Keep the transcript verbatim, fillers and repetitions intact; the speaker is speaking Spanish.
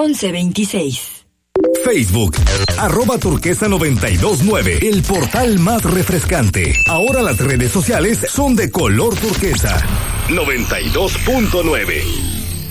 once veintiséis. Facebook, arroba turquesa noventa y dos nueve, el portal más refrescante. Ahora las redes sociales son de color turquesa. noventa y dos punto nueve.